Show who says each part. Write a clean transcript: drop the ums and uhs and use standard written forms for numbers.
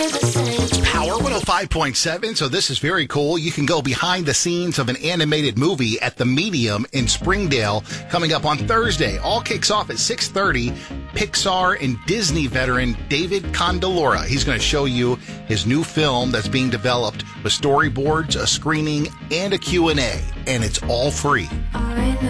Speaker 1: It's Power 105.7, so this is very cool. You can go behind the scenes of an animated movie at the Medium in Springdale coming up on Thursday. All kicks off at 6:30. Pixar and Disney veteran David Condolora. He's going to show you his new film that's being developed with storyboards, a screening, and a Q&A, and it's all free.